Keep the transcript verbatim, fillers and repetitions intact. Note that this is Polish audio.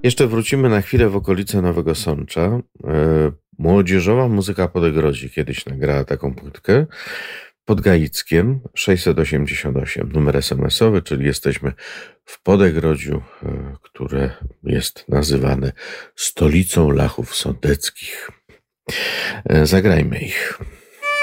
Jeszcze wrócimy na chwilę w okolice Nowego Sącza. E, Młodzieżowa muzyka Podegrodzi kiedyś nagrała taką płytkę pod Gaickiem sześćset osiemdziesiąt osiem, numer esemesowy, czyli jesteśmy w Podegrodziu, e, które jest nazywane stolicą Lachów Sądeckich. E, Zagrajmy ich.